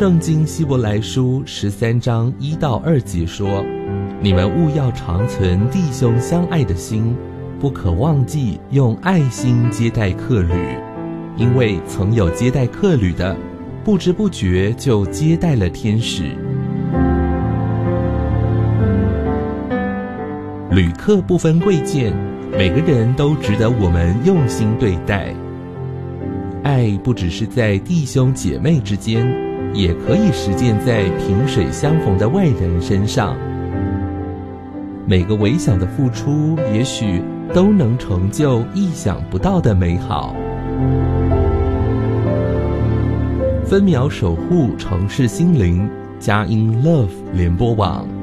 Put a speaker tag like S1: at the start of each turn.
S1: 圣经希伯来书13章1到2节说，你们务要常存弟兄相爱的心，不可忘记用爱心接待客旅，因为曾有接待客旅的，不知不觉就接待了天使。旅客不分贵贱，每个人都值得我们用心对待。爱不只是在弟兄姐妹之间，也可以实践在萍水相逢的外人身上。每个微小的付出，也许都能成就意想不到的美好。分秒守护城市心灵，佳音 Love 联播网。